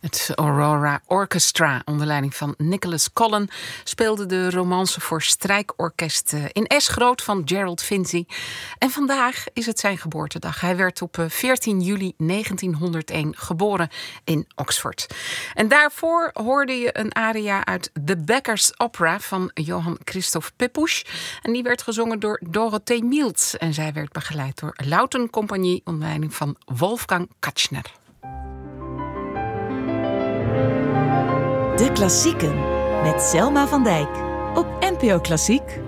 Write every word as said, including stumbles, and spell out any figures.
Het Aurora Orchestra onder leiding van Nicholas Collin speelde de romance voor strijkorkest in S groot van Gerald Finzi. En vandaag is het zijn geboortedag. Hij werd op veertien juli negentienhonderdéén geboren in Oxford. En daarvoor hoorde je een aria uit The Beggar's Opera van Johann Christoph Pepusch. En die werd gezongen door Dorothee Mielt. En zij werd begeleid door Lautencompagnie onder leiding van Wolfgang Katschner. De Klassieken met Selma van Dijk op N P O Klassiek.